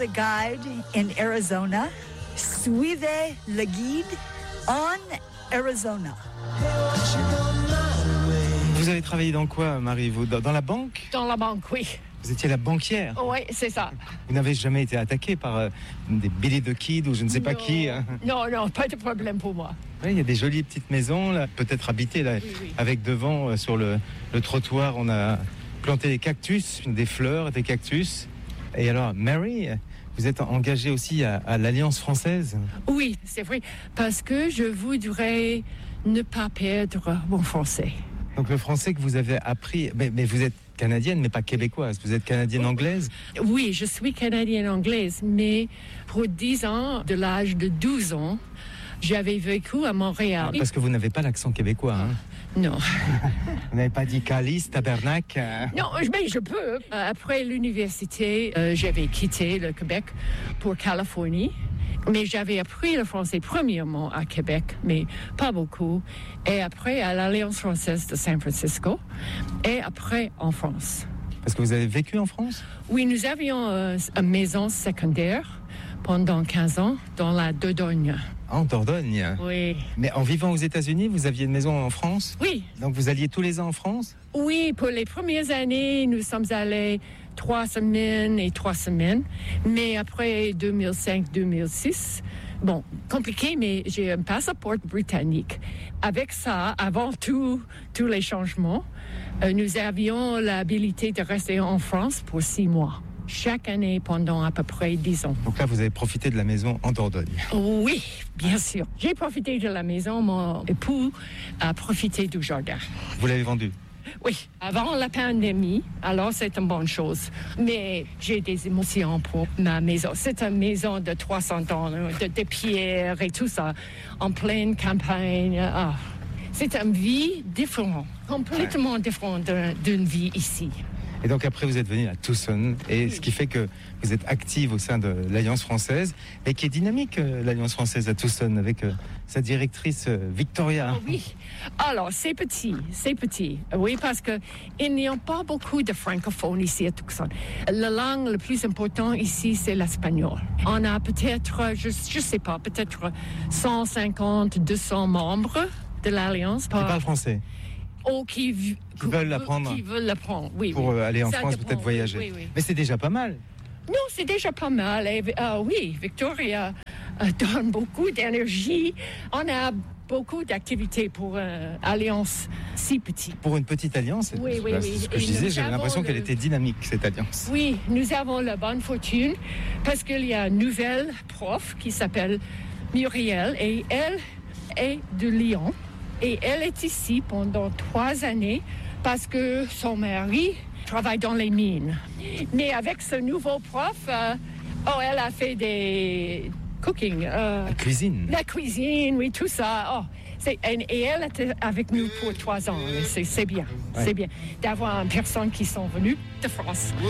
the guide in Arizona. Suivez le guide en Arizona. Vous avez travaillé dans quoi, Marie? Vous, dans la banque? Dans la banque, oui. Vous étiez la banquière? Oui, c'est ça. Vous n'avez jamais été attaquée par des Billy the Kid ou je ne sais pas qui? Non, pas de problème pour moi. Oui, il y a des jolies petites maisons, là, peut-être habitées, là, oui. avec devant, sur le trottoir, on a planté des cactus, des fleurs, des cactus. Et alors, Mary, vous êtes engagée aussi à l'Alliance française? Oui, c'est vrai, parce que je voudrais ne pas perdre mon français. Donc le français que vous avez appris, mais vous êtes canadienne, mais pas québécoise, vous êtes canadienne-anglaise? Oui, je suis canadienne-anglaise, mais pour 10 ans, de l'âge de 12 ans, j'avais vécu à Montréal. Parce que vous n'avez pas l'accent québécois, hein? Non. Vous n'avez pas dit calice, tabernacle? Non, mais je peux. Après l'université, j'avais quitté le Québec pour Californie. Mais j'avais appris le français premièrement à Québec, mais pas beaucoup. Et après à l'Alliance française de San Francisco. Et après en France. Parce que vous avez vécu en France? Oui, nous avions une maison secondaire pendant 15 ans dans la Dordogne. En Dordogne? Oui. Mais en vivant aux États-Unis, vous aviez une maison en France? Oui. Donc vous alliez tous les ans en France? Oui, pour les premières années, nous sommes allés 3 semaines et 3 semaines. Mais après 2005-2006, bon, compliqué, mais j'ai un passeport britannique. Avec ça, avant tous les changements, nous avions l'habilité de rester en France pour 6 mois. Chaque année pendant à peu près 10 ans. Donc là, vous avez profité de la maison en Dordogne? Oui, bien sûr. J'ai profité de la maison, mon époux a profité du jardin. Vous l'avez vendu? Oui, avant la pandémie, alors c'est une bonne chose. Mais j'ai des émotions pour ma maison. C'est une maison de 300 ans, de pierre et tout ça, en pleine campagne. Ah. C'est une vie différente, complètement différente d'une vie ici. Et donc après, vous êtes venu à Tucson, et ce qui fait que vous êtes active au sein de l'Alliance française, et qui est dynamique, l'Alliance française à Tucson, avec sa directrice Victoria. Oh oui, alors c'est petit. Oui, parce qu'il n'y a pas beaucoup de francophones ici à Tucson. La langue la plus importante ici, c'est l'espagnol. On a peut-être, je sais pas, peut-être 150, 200 membres de l'Alliance. Qui parlent français? Qui veulent l'apprendre. Oui. Pour aller en Ça France, dépend, peut-être voyager. Oui. Mais c'est déjà pas mal. Non, c'est déjà pas mal. Et, oui, Victoria donne beaucoup d'énergie. On a beaucoup d'activités pour une alliance si petite. Pour une petite alliance, oui. C'est ce que je disais, j'avais l'impression qu'elle était dynamique, cette alliance. Oui, nous avons la bonne fortune parce qu'il y a une nouvelle prof qui s'appelle Muriel et elle est de Lyon. Et elle est ici pendant 3 années parce que son mari travaille dans les mines. Mais avec ce nouveau prof, elle a fait des cooking. La cuisine. La cuisine, oui, tout ça. Et elle était avec nous pour 3 ans. C'est bien. Ouais. C'est bien d'avoir une personne qui sont venues de France.